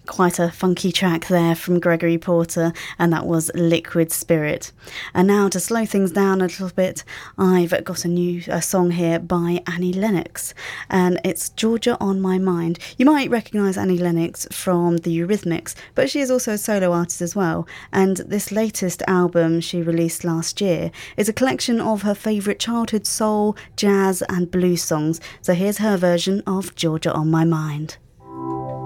Quite a funky track there from Gregory Porter, and that was Liquid Spirit. And now to slow things down a little bit, I've got a song here by Annie Lennox, and it's Georgia on My Mind. You might recognise Annie Lennox from the Eurythmics, but she is also a solo artist as well, and this latest album she released last year is a collection of her favourite childhood soul, jazz and blues songs. So here's her version of Georgia on My Mind.